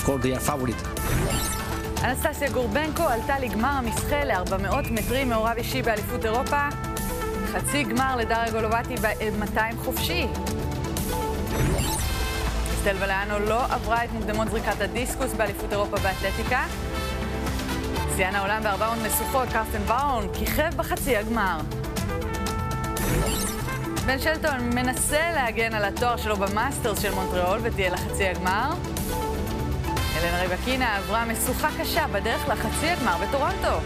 course, they are favorite. אנסטסיה גורבנקו עלתה לגמר המשחה ל-400 מטרים מעורב אישי באליפות אירופה. חצי גמר לדריה גולובטי ב-200 חופשי. אסתל ולאנו לא עברה את מוקדמות זריקת הדיסקוס באליפות אירופה באתלטיקה. שיאן העולם ב-400 משוכות, קרסטן באון, כיכב בחצי הגמר. בן שלטון מנסה להגן על התואר שלו במאסטרס של מונטריאול ותהיה לחצי הגמר. אלנה ריבקינה עברה משוכה קשה בדרך לחצי הגמר בטורונטו.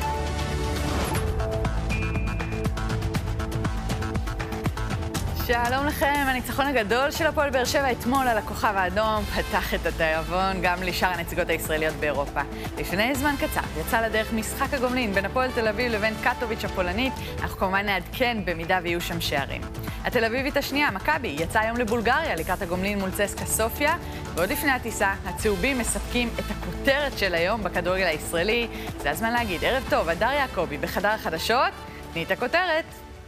שלום לכם, הניצחון הגדול של הפועל באר שבע אתמול על הכוכב האדום פתח את התיאבון גם לשאר הנציגות הישראליות באירופה. לפני זמן קצר יצא לדרך משחק הגומלין בין הפועל תל אביב לבין קטוביץ' הפולנית. אנחנו כמובן נעדכן במידה ויהיו שם שערים. התל אביבית השנייה, מכבי, יצאה היום לבולגריה לקראת הגומלין מול צסקה סופיה, ועוד לפני הטיסה הצהובים מספקים את הכותרת של היום בכדורגל הישראלי. זה הזמן להגיד ערב טוב, הדר יעקבי בחדר החדשות. תני את הכותרת.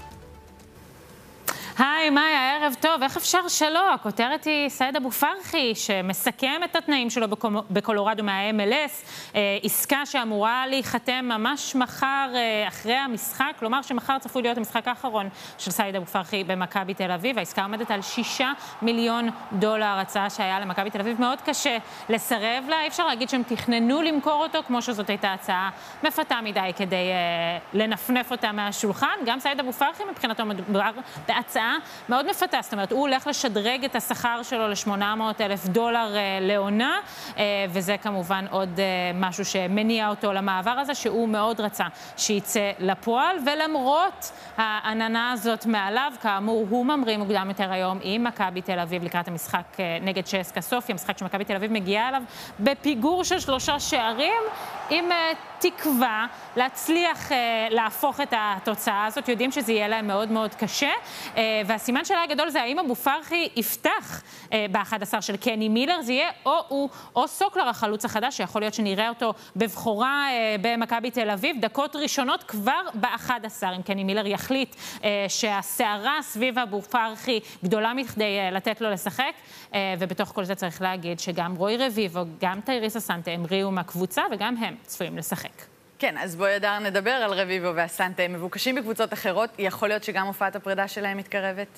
היי, מאיה, ערב טוב. איך אפשר שלא? הכותרת היא סעיד אבו פרחי, שמסכם את התנאים שלו בקולורדו מה-MLS. עסקה שאמורה להיחתם ממש מחר אחרי המשחק, כלומר שמחר צפוי להיות המשחק האחרון של סעיד אבו פרחי במכבי תל אביב. העסקה עומדת על $6 מיליון, הצעה שהיה למכבי תל אביב. מאוד קשה לסרב לה. אי אפשר להגיד שהם תכננו למכור אותו, כמו שזאת הייתה הצעה מפתה מדי כדי לנפנף אותה מהשולחן. גם סעיד אבו פרחי מבחינתו מדובר בהצעה מאוד מפתה, זאת אומרת, הוא הולך לשדרג את השכר שלו ל$800,000 לעונה, וזה כמובן עוד משהו שמניע אותו למעבר הזה, שהוא מאוד רצה שיצא לפועל, ולמרות העננה הזאת מעליו, כאמור, הוא ממריא מוקדם יותר היום עם מכבי תל אביב לקראת המשחק נגד צסקה סופיה, המשחק שמכבי תל אביב מגיעה אליו בפיגור של 3 שערים, עם תקווה להצליח להפוך את התוצאה הזאת. יודעים שזה יהיה להם מאוד מאוד קשה, והסימן שלה הגדול זה האם אבו פרחי יפתח ב-11 של קני מילר, זה יהיה או הוא או סוקלר החלוץ החדש, שיכול להיות שנראה אותו בבחורה במכבי תל אביב, דקות ראשונות כבר ב-11, אם קני מילר יחליט שהסערה סביב אבו פרחי גדולה מכדי לתת לו לשחק, ובתוך כל זה צריך להגיד שגם רוי רביבו, גם טייריס אסנטה המריאו מהקבוצה, וגם הם צפויים לשחק. כן, אז בואי אדר נדבר על רביבו והסנטה. הם מבוקשים בקבוצות אחרות, יכול להיות שגם הופעת הפרידה שלהם מתקרבת?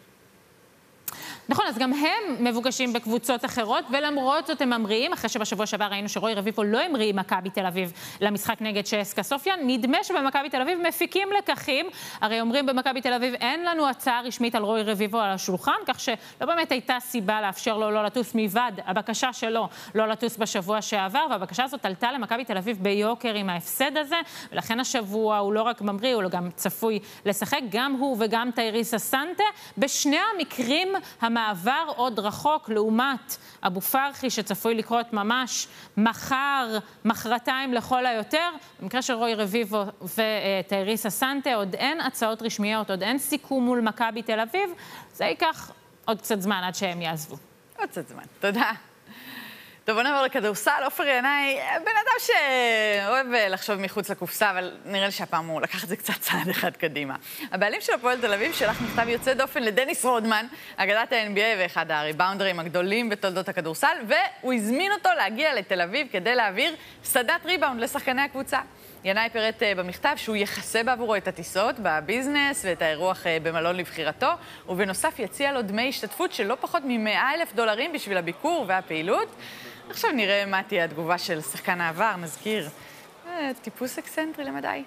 נכון, אז גם הם מבוקשים בקבוצות אחרות, ולמרות זאת הם ממריאים, אחרי שבשבוע שעבר ראינו שרוי רביבו לא המריא עם מכבי תל אביב למשחק נגד צסקה סופיה. נדמה שבמכבי תל אביב מפיקים לקחים, הרי אומרים במכבי תל אביב אין לנו הצעה רשמית על רוי רביבו על השולחן, כך שלא באמת הייתה סיבה לאפשר לו לא לטוס מלבד הבקשה שלו לא לטוס בשבוע שעבר, והבקשה הזאת עלתה למכבי תל אביב ביוקר עם ההפסד הזה, ולכן השבוע הוא לא רק ממריא, הוא גם צפוי לשחק, גם הוא וגם טייריס אסנטה. בשני המקרים המעבר עוד רחוק, לעומת אבו פרחי שצפוי לקרות ממש מחר, מחרתיים לכל היותר. במקרה של רוי רביבו וטייריס אסנטה עוד אין הצעות רשמיות, עוד אין סיכום מול מכבי תל אביב. זה ייקח עוד קצת זמן עד שהם יעזבו. עוד קצת זמן, תודה. טוב, בוא נעבור לכדורסל. עופר ינאי, בן אדם שאוהב לחשוב מחוץ לקופסה, אבל נראה לי שהפעם הוא לקח את זה קצת צעד אחד קדימה. הבעלים של הפועל תל אביב שלח מכתב יוצא דופן לדניס רודמן, אגדת ה-NBA ואחד הריבאונדרים הגדולים בתולדות הכדורסל, והוא הזמין אותו להגיע לתל אביב כדי להעביר סדנת ריבאונד לשחקני הקבוצה. ינאי פירט במכתב שהוא יחסה בעבורו את הטיסות בביזנס ואת האירוח במלון לבחירתו, ובנוסף יציע לו דמי השתתפות של לא פחות מ$100,000 בשביל הביקור והפעילות. עכשיו נראה מה תהיה התגובה של שחקן העבר, נזכיר. טיפוס אקסנטרי למדי.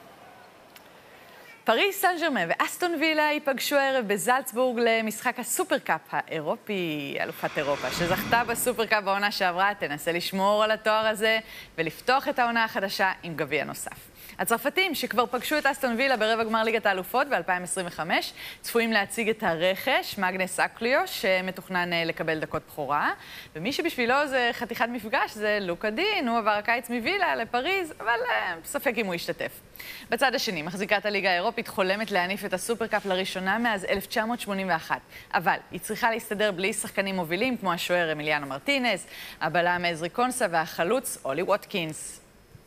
פריס סן ז'רמן ואסטון וילה ייפגשו הערב בזלצבורג למשחק הסופרקאפ האירופי, אלופת אירופה, שזכתה בסופרקאפ בעונה שעברה, תנסה לשמור על התואר הזה ולפתוח את העונה החדשה עם גביע נוסף. הצרפתים שכבר פגשו את אסטון וילה ברבע גמר ליגת האלופות ב-2025, צפויים להציג את הרכש, מגנס אקליו, שמתוכנן לקבל דקות בחורה, ומי שבשבילו זה חתיכת מפגש זה לוקה דין, הוא עבר הקיץ מווילה לפריז, אבל ספק אם הוא ישתתף. בצד השני, מחזיקת הליגה האירופית חולמת להניף את הסופרקאפ לראשונה מאז 1981, אבל היא צריכה להסתדר בלי שחקנים מובילים כמו השוער אמיליאנו מרטינז, הבלם עזרי קונסה והחלוץ אולי ווטקינס.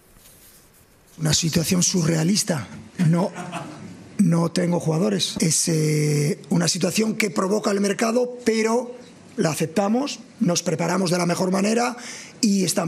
Una situación surrealista. No tengo jugadores. Es una situación que provoca el mercado, pero la aceptamos, nos preparamos de la mejor manera y estamos